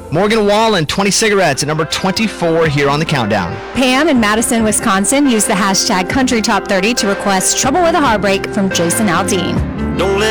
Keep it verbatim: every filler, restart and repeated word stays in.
Morgan Wallen, twenty cigarettes at number twenty-four here on the countdown. Pam in Madison, Wisconsin used the hashtag Country Top thirty to request Trouble with a Heartbreak from Jason Aldean. Don't let